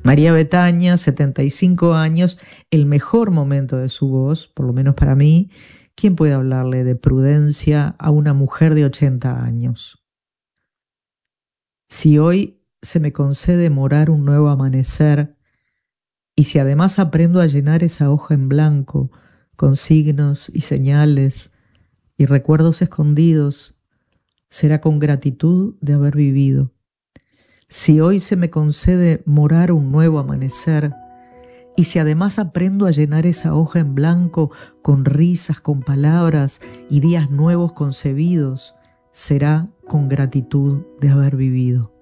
María Betaña, 75 años, el mejor momento de su voz, por lo menos para mí. ¿Quién puede hablarle de prudencia a una mujer de 80 años? Si hoy se me concede morar un nuevo amanecer, y si además aprendo a llenar esa hoja en blanco con signos y señales y recuerdos escondidos, será con gratitud de haber vivido. Si hoy se me concede morar un nuevo amanecer, y si además aprendo a llenar esa hoja en blanco con risas, con palabras y días nuevos concebidos, será con gratitud de haber vivido.